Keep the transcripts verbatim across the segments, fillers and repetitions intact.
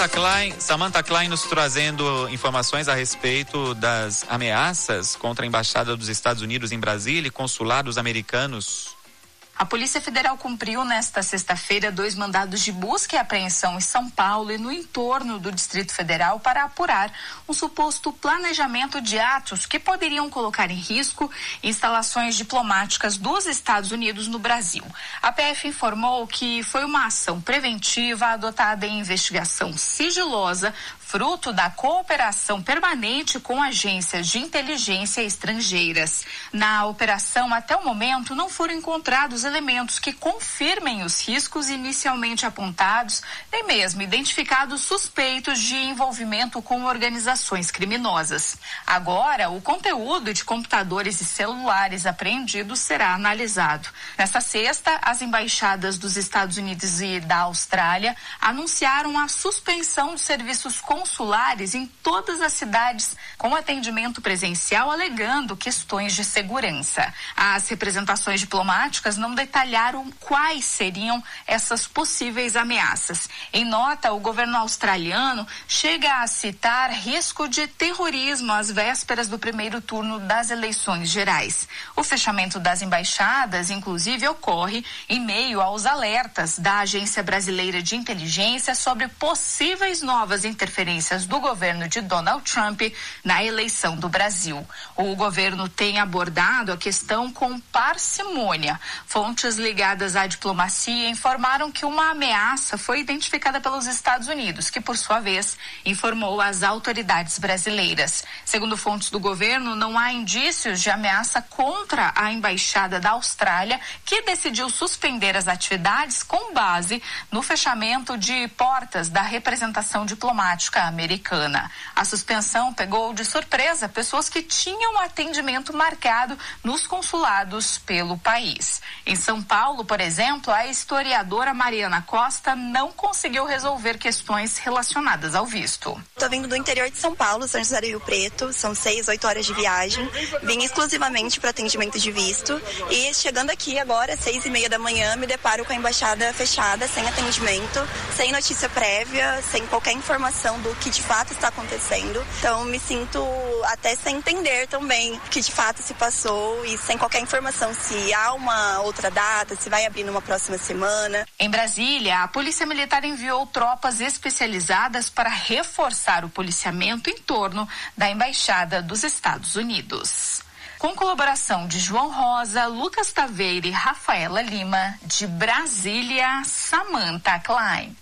Samantha Klein, Samantha Klein nos trazendo informações a respeito das ameaças contra a Embaixada dos Estados Unidos em Brasília e consulados americanos. A Polícia Federal cumpriu nesta sexta-feira dois mandados de busca e apreensão em São Paulo e no entorno do Distrito Federal para apurar um suposto planejamento de atos que poderiam colocar em risco instalações diplomáticas dos Estados Unidos no Brasil. A P F informou que foi uma ação preventiva adotada em investigação sigilosa, fruto da cooperação permanente com agências de inteligência estrangeiras. Na operação, até o momento, não foram encontrados elementos que confirmem os riscos inicialmente apontados, nem mesmo identificados suspeitos de envolvimento com organizações criminosas. Agora, o conteúdo de computadores e celulares apreendidos será analisado. Nesta sexta, as embaixadas dos Estados Unidos e da Austrália anunciaram a suspensão de serviços consulares em todas as cidades com atendimento presencial, alegando questões de segurança. As representações diplomáticas não detalharam quais seriam essas possíveis ameaças. Em nota, o governo australiano chega a citar risco de terrorismo às vésperas do primeiro turno das eleições gerais. O fechamento das embaixadas, inclusive, ocorre em meio aos alertas da Agência Brasileira de Inteligência sobre possíveis novas interferências do governo de Donald Trump na eleição do Brasil. O governo tem abordado a questão com parcimônia. Fontes ligadas à diplomacia informaram que uma ameaça foi identificada pelos Estados Unidos, que, por sua vez, informou as autoridades brasileiras. Segundo fontes do governo, não há indícios de ameaça contra a Embaixada da Austrália, que decidiu suspender as atividades com base no fechamento de portas da representação diplomática americana. A suspensão pegou de surpresa pessoas que tinham atendimento marcado nos consulados pelo país. Em São Paulo, por exemplo, a historiadora Mariana Costa não conseguiu resolver questões relacionadas ao visto. Estou vindo do interior de São Paulo, São José do Rio Preto, são seis, oito horas de viagem. Vim exclusivamente para atendimento de visto e chegando aqui agora, seis e meia da manhã, me deparo com a embaixada fechada, sem atendimento, sem notícia prévia, sem qualquer informação do que de fato está acontecendo. Então me sinto até sem entender também o que de fato se passou e sem qualquer informação se há uma outra data, se vai abrir numa próxima semana. Em Brasília, a Polícia Militar enviou tropas especializadas para reforçar o policiamento em torno da Embaixada dos Estados Unidos. Com colaboração de João Rosa, Lucas Taveira e Rafaela Lima, de Brasília, Samantha Klein.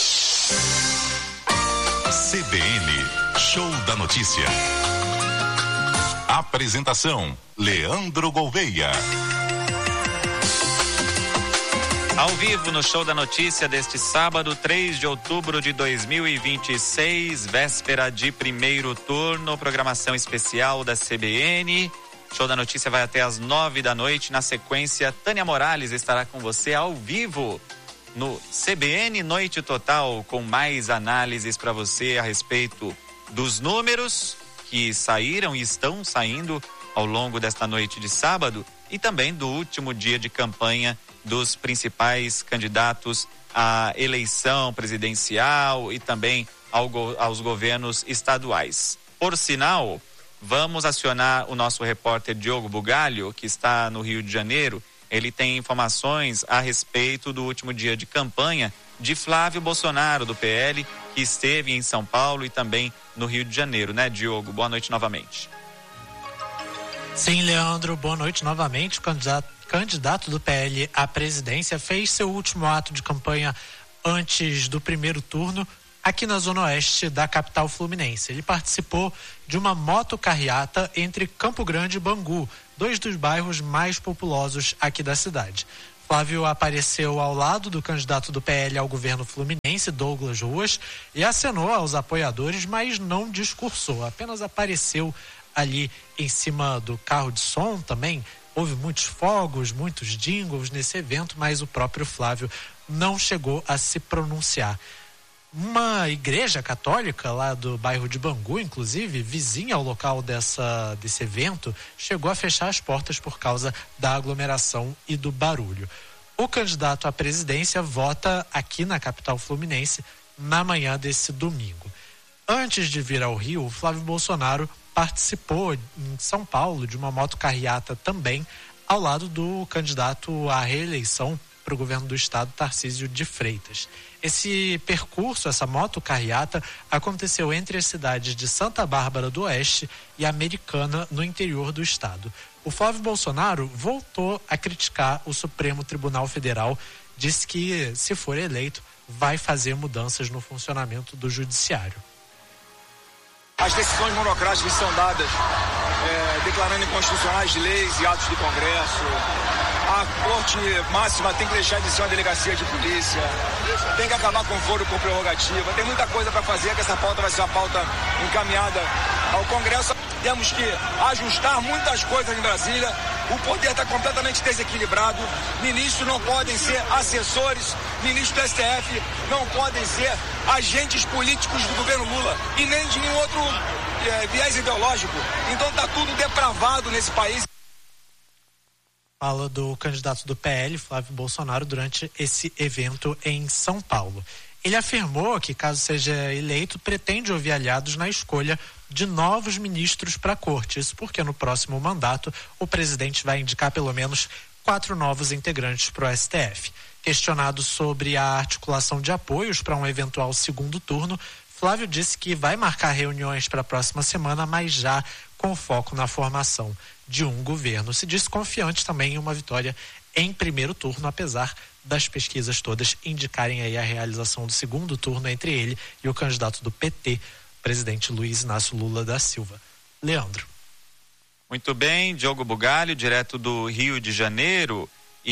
C B N, Show da Notícia. Apresentação, Leandro Gouveia. Ao vivo no Show da Notícia deste sábado, três de outubro de dois mil e vinte e seis, véspera de primeiro turno, programação especial da C B N. Show da Notícia vai até às nove da noite. Na sequência, Tânia Morales estará com você ao vivo no C B N Noite Total, com mais análises para você a respeito dos números que saíram e estão saindo ao longo desta noite de sábado e também do último dia de campanha dos principais candidatos à eleição presidencial e também ao, aos governos estaduais. Por sinal, vamos acionar o nosso repórter Diogo Bugalho, que está no Rio de Janeiro. Ele tem informações a respeito do último dia de campanha de Flávio Bolsonaro, do P L, que esteve em São Paulo e também no Rio de Janeiro, né, Diogo? Boa noite novamente. Sim, Leandro, boa noite novamente. O candidato, candidato do P L à presidência fez seu último ato de campanha antes do primeiro turno aqui na zona oeste da capital fluminense. Ele participou de uma motocarreata entre Campo Grande e Bangu, dois dos bairros mais populosos aqui da cidade. Flávio apareceu ao lado do candidato do P L ao governo fluminense, Douglas Ruas, e acenou aos apoiadores, mas não discursou, apenas apareceu ali em cima do carro de som também. Houve muitos fogos, muitos jingles nesse evento, mas o próprio Flávio não chegou a se pronunciar. Uma igreja católica lá do bairro de Bangu, inclusive, vizinha ao local dessa, desse evento, chegou a fechar as portas por causa da aglomeração e do barulho. O candidato à presidência vota aqui na capital fluminense na manhã desse domingo. Antes de vir ao Rio, Flávio Bolsonaro participou em São Paulo de uma motocarreata também, ao lado do candidato à reeleição para o governo do estado, Tarcísio de Freitas. Esse percurso, essa motocarreata, aconteceu entre as cidades de Santa Bárbara do Oeste e Americana, no interior do estado. O Flávio Bolsonaro voltou a criticar o Supremo Tribunal Federal, disse que, se for eleito, vai fazer mudanças no funcionamento do judiciário. As decisões monocráticas são dadas é, declarando inconstitucionais leis e atos do Congresso. A Corte Máxima tem que deixar de ser uma delegacia de polícia, tem que acabar com o foro por prerrogativa. Tem muita coisa para fazer, que essa pauta vai ser uma pauta encaminhada ao Congresso. Temos que ajustar muitas coisas em Brasília. O poder está completamente desequilibrado. Ministros não podem ser assessores, ministros do S T F não podem ser agentes políticos do governo Lula e nem de nenhum outro é, viés ideológico. Então está tudo depravado nesse país. Fala do candidato do P L, Flávio Bolsonaro, durante esse evento em São Paulo. Ele afirmou que, caso seja eleito, pretende ouvir aliados na escolha de novos ministros para a corte. Isso porque no próximo mandato o presidente vai indicar pelo menos quatro novos integrantes para o S T F. Questionado sobre a articulação de apoios para um eventual segundo turno, Flávio disse que vai marcar reuniões para a próxima semana, mas já com foco na formação de um governo. Se diz confiante também em uma vitória em primeiro turno, apesar das pesquisas todas indicarem aí a realização do segundo turno entre ele e o candidato do P T, presidente Luiz Inácio Lula da Silva. Leandro. Muito bem, Diogo Bugalho, direto do Rio de Janeiro.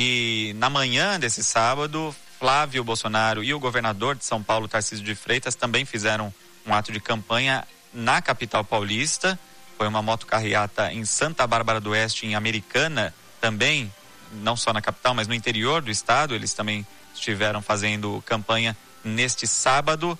E na manhã desse sábado, Flávio Bolsonaro e o governador de São Paulo, Tarcísio de Freitas, também fizeram um ato de campanha na capital paulista. Foi uma motocarreata em Santa Bárbara do Oeste, em Americana, também, não só na capital, mas no interior do estado. Eles também estiveram fazendo campanha neste sábado.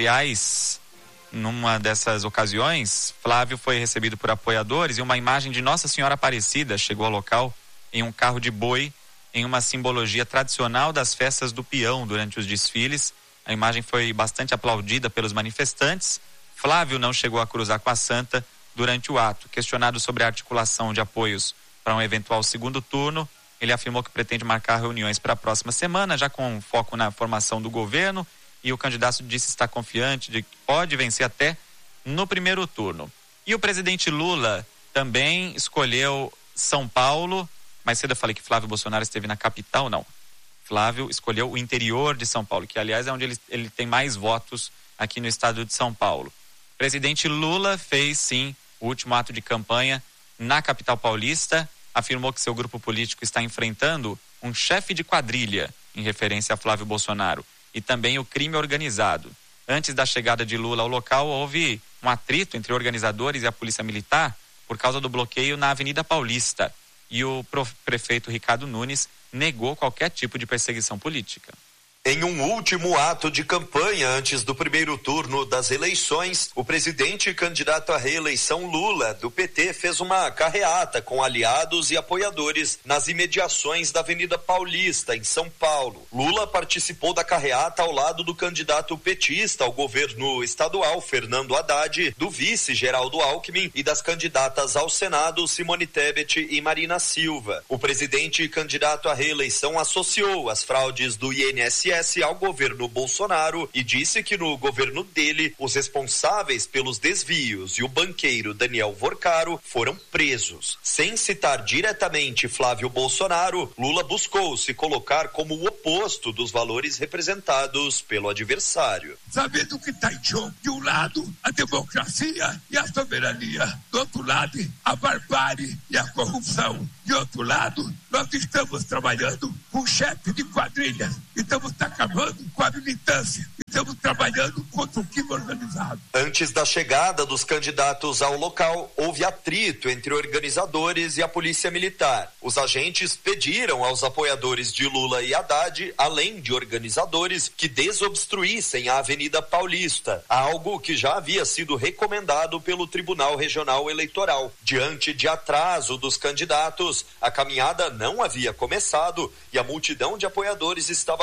Aliás, numa dessas ocasiões, Flávio foi recebido por apoiadores e uma imagem de Nossa Senhora Aparecida chegou ao local em um carro de boi, em uma simbologia tradicional das festas do peão durante os desfiles. A imagem foi bastante aplaudida pelos manifestantes. Flávio não chegou a cruzar com a santa durante o ato. Questionado sobre a articulação de apoios para um eventual segundo turno, ele afirmou que pretende marcar reuniões para a próxima semana, já com foco na formação do governo, e o candidato disse estar confiante de que pode vencer até no primeiro turno. E o presidente Lula também escolheu São Paulo. Mais cedo eu falei que Flávio Bolsonaro esteve na capital, não. Flávio escolheu o interior de São Paulo, que aliás é onde ele, ele tem mais votos aqui no estado de São Paulo. O presidente Lula fez sim o último ato de campanha na capital paulista, afirmou que seu grupo político está enfrentando um chefe de quadrilha, em referência a Flávio Bolsonaro, e também o crime organizado. Antes da chegada de Lula ao local, houve um atrito entre organizadores e a polícia militar por causa do bloqueio na Avenida Paulista. E o prefeito Ricardo Nunes negou qualquer tipo de perseguição política. Em um último ato de campanha antes do primeiro turno das eleições, o presidente e candidato à reeleição Lula, do P T, fez uma carreata com aliados e apoiadores nas imediações da Avenida Paulista, em São Paulo. Lula participou da carreata ao lado do candidato petista ao governo estadual, Fernando Haddad, do vice Geraldo Alckmin e das candidatas ao Senado, Simone Tebet e Marina Silva. O presidente e candidato à reeleição associou as fraudes do I N S S ao governo Bolsonaro e disse que no governo dele os responsáveis pelos desvios e o banqueiro Daniel Vorcaro foram presos. Sem citar diretamente Flávio Bolsonaro, Lula buscou se colocar como o oposto dos valores representados pelo adversário. Sabendo que está em jogo, de um lado a democracia e a soberania, do outro lado a barbárie e a corrupção. De outro lado, nós estamos trabalhando com chefe de quadrilha, estamos acabando com a militância, estamos trabalhando contra o crime organizado. Antes da chegada dos candidatos ao local, houve atrito entre organizadores e a polícia militar. Os agentes pediram aos apoiadores de Lula e Haddad, além de organizadores, que desobstruíssem a Avenida Paulista, algo que já havia sido recomendado pelo Tribunal Regional Eleitoral. Diante de atraso dos candidatos, a caminhada não havia começado e a multidão de apoiadores estava concentrada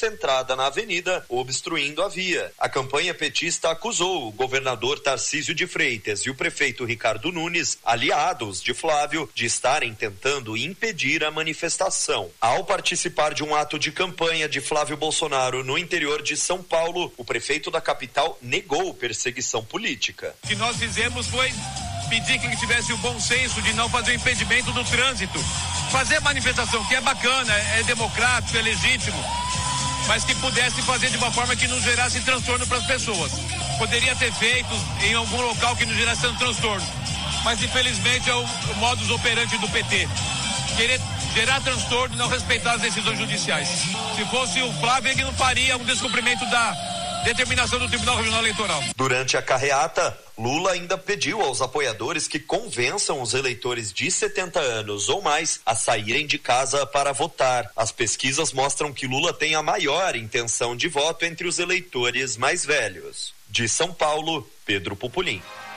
concentrada na avenida, obstruindo a via. A campanha petista acusou o governador Tarcísio de Freitas e o prefeito Ricardo Nunes, aliados de Flávio, de estarem tentando impedir a manifestação. Ao participar de um ato de campanha de Flávio Bolsonaro no interior de São Paulo, o prefeito da capital negou perseguição política. O que nós fizemos foi pedir que ele tivesse o bom senso de não fazer o impedimento do trânsito. Fazer manifestação, que é bacana, é democrático, é legítimo, mas que pudesse fazer de uma forma que não gerasse transtorno para as pessoas. Poderia ter feito em algum local que não gerasse tanto transtorno, mas infelizmente é o, o modus operandi do P T. Querer gerar transtorno e não respeitar as decisões judiciais. Se fosse o Flávio, ele não faria um descumprimento da determinação do Tribunal Regional Eleitoral. Durante a carreata, Lula ainda pediu aos apoiadores que convençam os eleitores de setenta anos ou mais a saírem de casa para votar. As pesquisas mostram que Lula tem a maior intenção de voto entre os eleitores mais velhos. De São Paulo, Pedro Pupulim.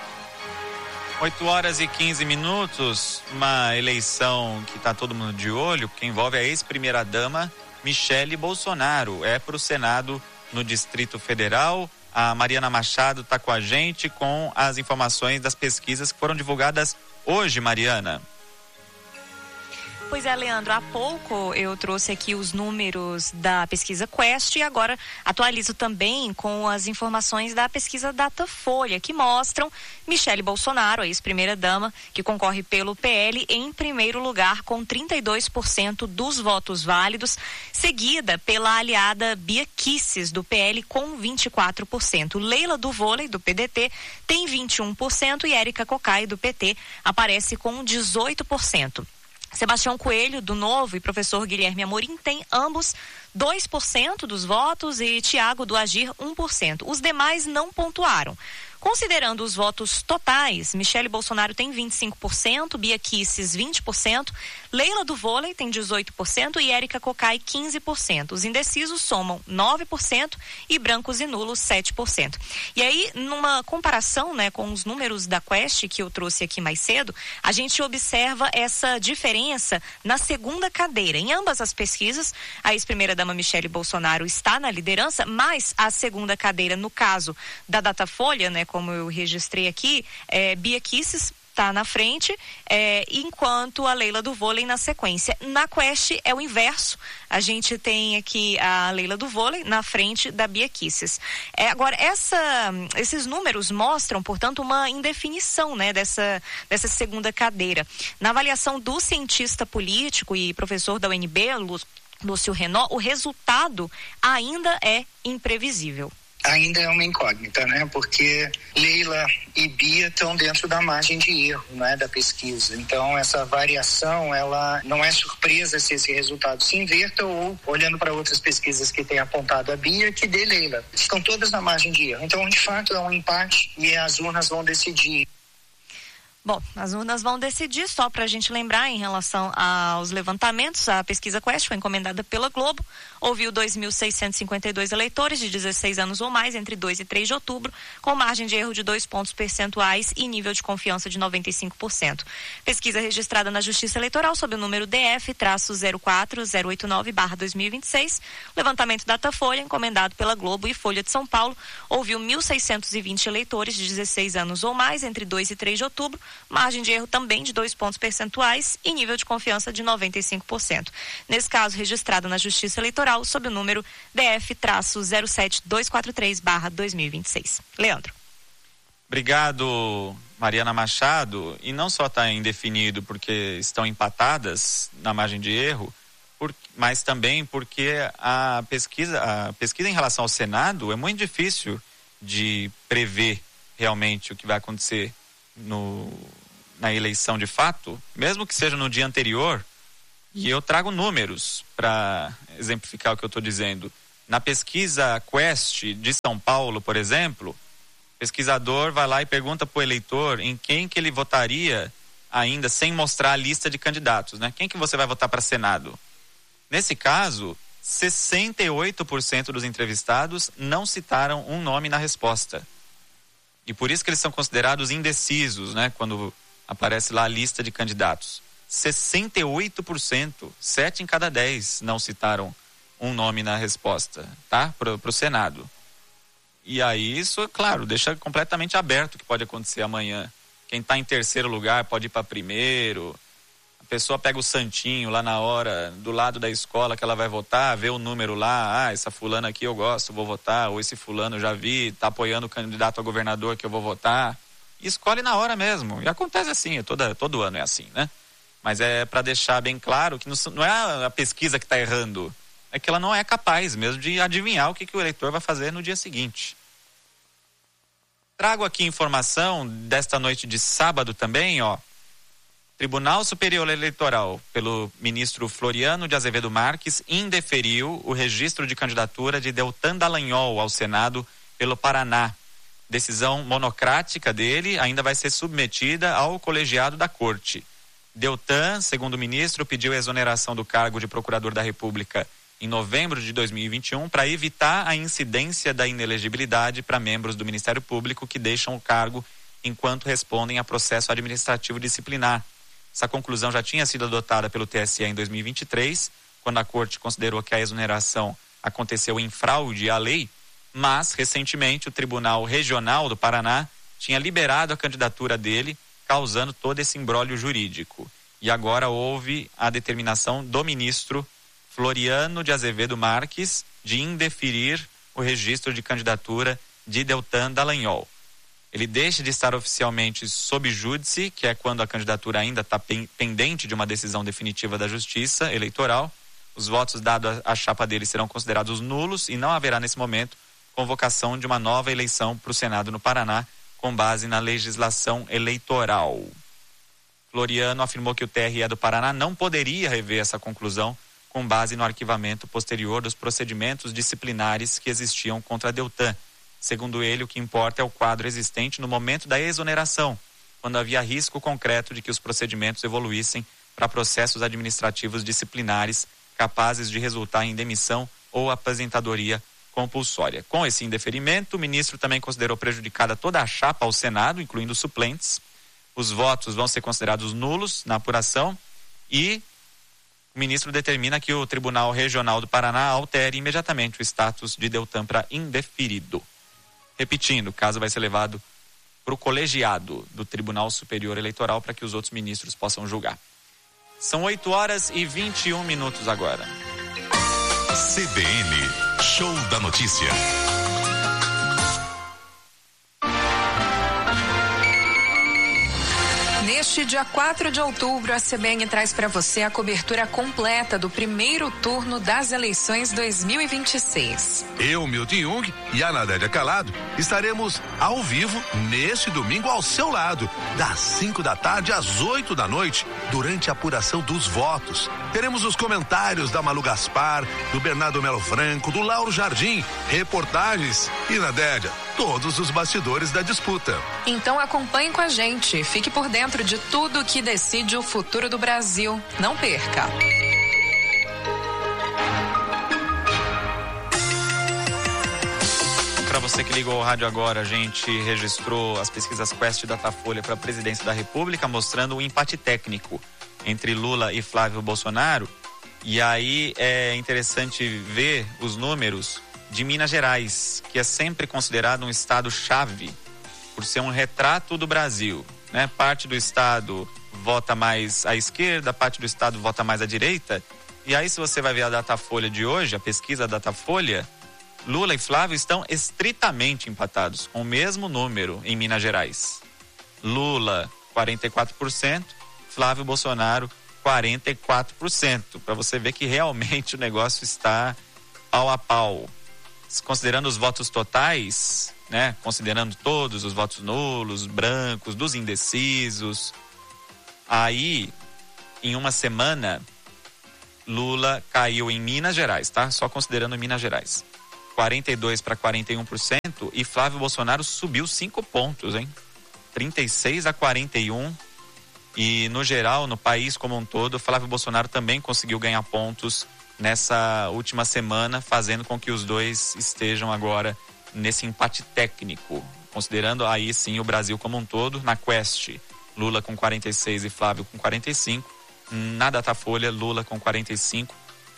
oito horas e quinze minutos, uma eleição que está todo mundo de olho, que envolve a ex-primeira-dama Michele Bolsonaro. É para o Senado no Distrito Federal. A Mariana Machado está com a gente com as informações das pesquisas que foram divulgadas hoje, Mariana. Pois é, Leandro, há pouco eu trouxe aqui os números da pesquisa Quest e agora atualizo também com as informações da pesquisa Datafolha, que mostram Michele Bolsonaro, a ex-primeira-dama, que concorre pelo P L em primeiro lugar com trinta e dois por cento dos votos válidos, seguida pela aliada Bia Kicis, do P L, com vinte e quatro por cento. Leila do Vôlei, do P D T, tem vinte e um por cento e Érica Cocai, do P T, aparece com dezoito por cento. Sebastião Coelho, do Novo, e professor Guilherme Amorim têm ambos dois por cento dos votos e Tiago do Agir um por cento. Os demais não pontuaram. Considerando os votos totais, Michele Bolsonaro tem vinte e cinco por cento, Bia Kicis vinte por cento, Leila do Vôlei tem dezoito por cento e Érica Cocai quinze por cento. Os indecisos somam nove por cento e brancos e nulos sete por cento. E aí, numa comparação, né, com os números da Quest que eu trouxe aqui mais cedo, a gente observa essa diferença na segunda cadeira. Em ambas as pesquisas, a ex-primeira-dama Michele Bolsonaro está na liderança, mas a segunda cadeira, no caso da Datafolha, né, como eu registrei aqui, é, Bia Kicis está na frente, é, enquanto a Leila do Vôlei na sequência. Na Quest é o inverso. A gente tem aqui a Leila do Vôlei na frente da Bia Kicis. É, agora, essa, esses números mostram, portanto, uma indefinição, né, dessa, dessa segunda cadeira. Na avaliação do cientista político e professor da U N B, Lúcio Renó, o resultado ainda é imprevisível. Ainda é uma incógnita, né? Porque Leila e Bia estão dentro da margem de erro, né, da pesquisa. Então, essa variação, ela não é surpresa se esse resultado se inverta ou, olhando para outras pesquisas que têm apontado a Bia, que dê Leila. Estão todas na margem de erro. Então, de fato, é um empate e as urnas vão decidir. Bom, as urnas vão decidir, só para a gente lembrar em relação aos levantamentos. A pesquisa Quest foi encomendada pela Globo, ouviu dois mil seiscentos e cinquenta e dois eleitores de dezesseis anos ou mais entre dois e três de outubro, com margem de erro de dois pontos percentuais e nível de confiança de noventa e cinco por cento. Pesquisa registrada na Justiça Eleitoral sob o número D F zero quatro zero oito nove barra dois mil e vinte e seis. Levantamento Datafolha, encomendado pela Globo e Folha de São Paulo, ouviu mil seiscentos e vinte eleitores de dezesseis anos ou mais entre dois e três de outubro, margem de erro também de dois pontos percentuais e nível de confiança de noventa e cinco por cento. Nesse caso, registrado na Justiça Eleitoral sob o número D F zero sete dois quatro três barra dois mil e vinte e seis. Leandro. Obrigado, Mariana Machado. E não só está indefinido porque estão empatadas na margem de erro, por, mas também porque a pesquisa, a pesquisa em relação ao Senado é muito difícil de prever realmente o que vai acontecer no na eleição de fato, mesmo que seja no dia anterior, e eu trago números para exemplificar o que eu estou dizendo. Na pesquisa Quest de São Paulo, por exemplo, o pesquisador vai lá e pergunta para o eleitor em quem que ele votaria ainda sem mostrar a lista de candidatos, né? Quem que você vai votar para Senado? Nesse caso, sessenta e oito por cento dos entrevistados não citaram um nome na resposta. E por isso que eles são considerados indecisos, né? Quando aparece lá a lista de candidatos. sessenta e oito por cento, sete em cada dez não citaram um nome na resposta, tá? Pro, pro Senado. E aí isso, claro, deixa completamente aberto o que pode acontecer amanhã. Quem está em terceiro lugar pode ir para primeiro. A pessoa pega o santinho lá na hora, do lado da escola que ela vai votar, vê o número lá, ah, essa fulana aqui eu gosto, vou votar, ou esse fulano eu já vi, tá apoiando o candidato a governador que eu vou votar. E escolhe na hora mesmo. E acontece assim, toda, todo ano é assim, né? Mas é para deixar bem claro que não é a pesquisa que está errando, é que ela não é capaz mesmo de adivinhar o que, que o eleitor vai fazer no dia seguinte. Trago aqui informação desta noite de sábado também, ó. Tribunal Superior Eleitoral, pelo ministro Floriano de Azevedo Marques, indeferiu o registro de candidatura de Deltan Dallagnol ao Senado pelo Paraná. Decisão monocrática dele ainda vai ser submetida ao colegiado da Corte. Deltan, segundo o ministro, pediu a exoneração do cargo de procurador da República em novembro de dois mil e vinte e um para evitar a incidência da inelegibilidade para membros do Ministério Público que deixam o cargo enquanto respondem a processo administrativo disciplinar. Essa conclusão já tinha sido adotada pelo T S E em dois mil e vinte e três, quando a Corte considerou que a exoneração aconteceu em fraude à lei, mas recentemente o Tribunal Regional do Paraná tinha liberado a candidatura dele, causando todo esse imbróglio jurídico. E agora houve a determinação do ministro Floriano de Azevedo Marques de indeferir o registro de candidatura de Deltan Dallagnol. Ele deixa de estar oficialmente sob júdice, que é quando a candidatura ainda está pendente de uma decisão definitiva da Justiça Eleitoral. Os votos dados à chapa dele serão considerados nulos e não haverá nesse momento convocação de uma nova eleição para o Senado no Paraná, com base na legislação eleitoral. Floriano afirmou que o T R E do Paraná não poderia rever essa conclusão com base no arquivamento posterior dos procedimentos disciplinares que existiam contra Deltan. Segundo ele, o que importa é o quadro existente no momento da exoneração, quando havia risco concreto de que os procedimentos evoluíssem para processos administrativos disciplinares capazes de resultar em demissão ou aposentadoria compulsória. Com esse indeferimento, o ministro também considerou prejudicada toda a chapa ao Senado, incluindo suplentes. Os votos vão ser considerados nulos na apuração e o ministro determina que o Tribunal Regional do Paraná altere imediatamente o status de Deltan para indeferido. Repetindo, o caso vai ser levado para o colegiado do Tribunal Superior Eleitoral para que os outros ministros possam julgar. São oito horas e vinte e um minutos agora. C B N, Show da Notícia. Neste dia quatro de outubro, a C B N traz para você a cobertura completa do primeiro turno das eleições dois mil e vinte e seis. Eu, Milton Jung e a Nadélia Calado estaremos ao vivo neste domingo ao seu lado, das cinco da tarde às oito da noite, durante a apuração dos votos. Teremos os comentários da Malu Gaspar, do Bernardo Melo Franco, do Lauro Jardim, reportagens e, Nadélia, todos os bastidores da disputa. Então acompanhe com a gente, fique por dentro de tudo que decide o futuro do Brasil. Não perca! Para você que ligou o rádio agora, a gente registrou as pesquisas Quest e Datafolha para a presidência da República, mostrando o empate técnico entre Lula e Flávio Bolsonaro. E aí é interessante ver os números de Minas Gerais, que é sempre considerado um estado-chave por ser um retrato do Brasil, né? Parte do estado vota mais à esquerda, parte do estado vota mais à direita. E aí, se você vai ver a Datafolha de hoje, a pesquisa Datafolha, Lula e Flávio estão estritamente empatados, com o mesmo número em Minas Gerais. Lula, quarenta e quatro por cento, Flávio Bolsonaro, quarenta e quatro por cento. Para você ver que realmente o negócio está pau a pau. Considerando os votos totais, né? Considerando todos os votos nulos, brancos, dos indecisos, aí, em uma semana, Lula caiu em Minas Gerais, tá? Só considerando Minas Gerais. quarenta e dois para quarenta e um por cento e Flávio Bolsonaro subiu cinco pontos, hein? trinta e seis a quarenta e um. E, no geral, no país como um todo, Flávio Bolsonaro também conseguiu ganhar pontos nessa última semana, fazendo com que os dois estejam agora nesse empate técnico, considerando aí sim o Brasil como um todo. Na Quest, Lula com quarenta e seis e Flávio com quarenta e cinco. Na Datafolha, Lula com quarenta e cinco,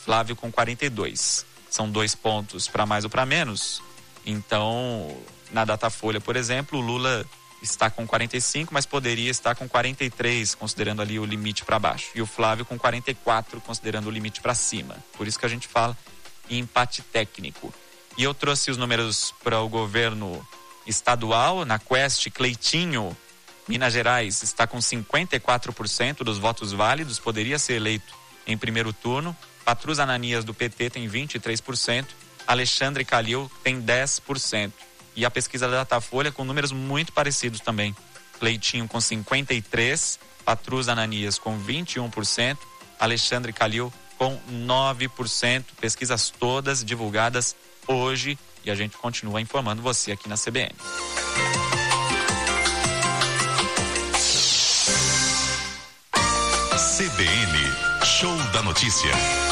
Flávio com quarenta e dois. São dois pontos para mais ou para menos. Então, na Datafolha, por exemplo, o Lula está com quarenta e cinco, mas poderia estar com quarenta e três, considerando ali o limite para baixo. E o Flávio com quarenta e quatro, considerando o limite para cima. Por isso que a gente fala em empate técnico. E eu trouxe os números para o governo estadual. Na Quest, Cleitinho, Minas Gerais, está com cinquenta e quatro por cento dos votos válidos, poderia ser eleito em primeiro turno. Patrus Ananias, do P T, tem vinte e três por cento. Alexandre Calil tem dez por cento. E a pesquisa da Datafolha com números muito parecidos também. Cleitinho com cinquenta e três por cento, Patrus Ananias com vinte e um por cento, Alexandre Calil com nove por cento. Pesquisas todas divulgadas hoje e a gente continua informando você aqui na C B N. C B N, Show da Notícia.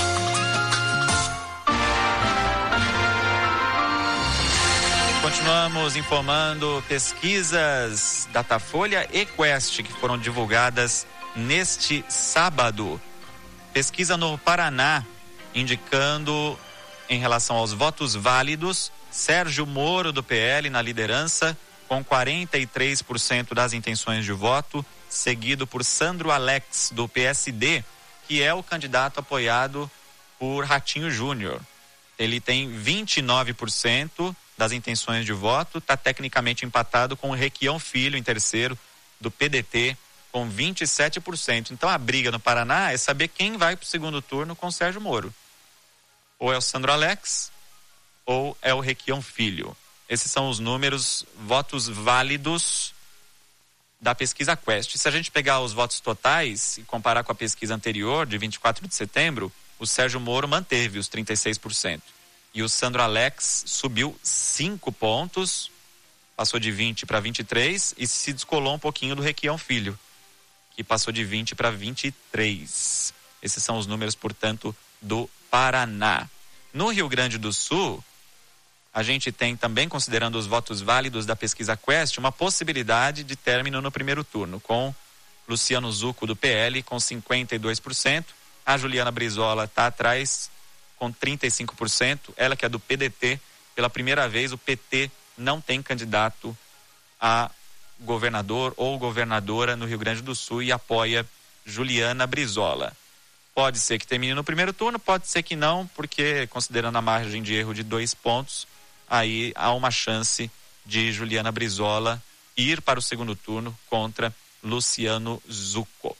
Continuamos informando pesquisas Datafolha e Quest que foram divulgadas neste sábado. Pesquisa no Paraná indicando, em relação aos votos válidos, Sérgio Moro do P L na liderança com quarenta e três por cento das intenções de voto, seguido por Sandro Alex do P S D, que é o candidato apoiado por Ratinho Júnior. Ele tem vinte e nove por cento das intenções de voto, está tecnicamente empatado com o Requião Filho em terceiro, do P D T, com vinte e sete por cento. Então a briga no Paraná é saber quem vai para o segundo turno com o Sérgio Moro. Ou é o Sandro Alex, ou é o Requião Filho. Esses são os números, votos válidos da pesquisa Quest. Se a gente pegar os votos totais e comparar com a pesquisa anterior, de vinte e quatro de setembro, o Sérgio Moro manteve os trinta e seis por cento. E o Sandro Alex subiu cinco pontos, passou de vinte para vinte e três e se descolou um pouquinho do Requião Filho, que passou de vinte para vinte e três. Esses são os números, portanto, do Paraná. No Rio Grande do Sul, a gente tem também, considerando os votos válidos da pesquisa Quest, uma possibilidade de término no primeiro turno, com Luciano Zucco do P L com cinquenta e dois por cento. A Juliana Brizola está atrás com trinta e cinco por cento. Ela que é do P D T, pela primeira vez o P T não tem candidato a governador ou governadora no Rio Grande do Sul e apoia Juliana Brizola. Pode ser que termine no primeiro turno, pode ser que não, porque considerando a margem de erro de dois pontos, aí há uma chance de Juliana Brizola ir para o segundo turno contra Luciano Zucco.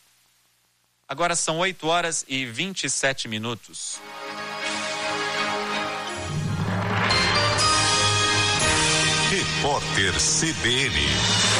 Agora são oito horas e vinte e sete minutos. Repórter C B N.